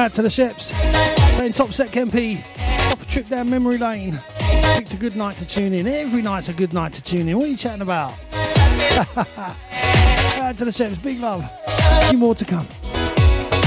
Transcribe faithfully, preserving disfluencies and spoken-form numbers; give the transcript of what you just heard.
Out to the Sheps. Saying top set K M P. Top a trip down memory lane. Picked a good night to tune in. Every night's a good night to tune in. What are you chatting about? Out to the Sheps. Big love. A few more to come.